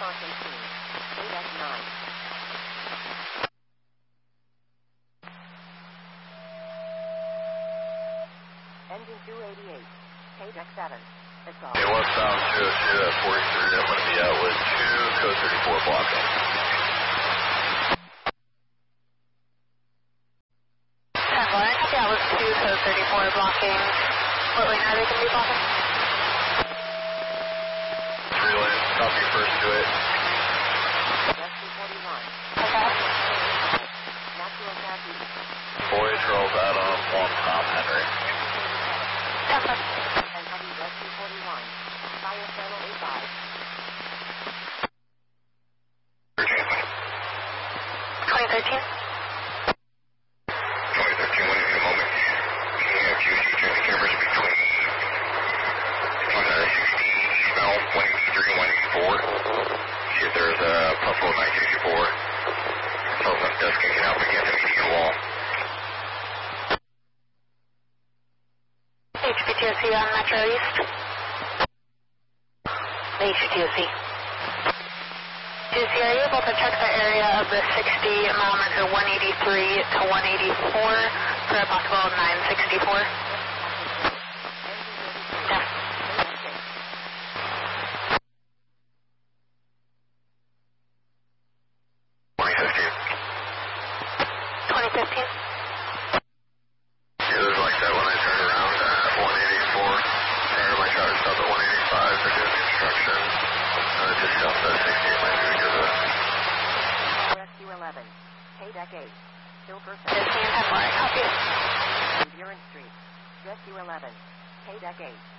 Fox 18, KDEC 9. Engine 288, KDEC 7. Assault. Okay, westbound 202 at 43, I'm going to be out with 2 code 34 blocking. 10 Blair, copy out with 2 code 34 blocking. What lane are they going to be blocking? 3 lanes, copy first to it. Rescue 41. Okay. Natural gas east. Boy, Charles Adam, 1 Tom Henry. Definitely. And heavy Rescue 41. Fire channel 85. 2013? 2013, when in a moment, we have QC training cameras between 160 eastbound, 183 and 184. See if there's a Buffalo 964. Tells them desk hanging out against the median wall. HPTOC on Metro East. HPTOC. TOC, are you able to check the area of the 60 mile marker 183 to 184 for a possible 964? Yeah. 2015? It was like that when I turned around at 184. Started my charge stop at 185 for doing construction. Just jumped at 68 lanes because of it. Rescue 11. KDEC 8. Silver 15 and 10 Blair, copy. Buren Street. Rescue 11. KDEC 8.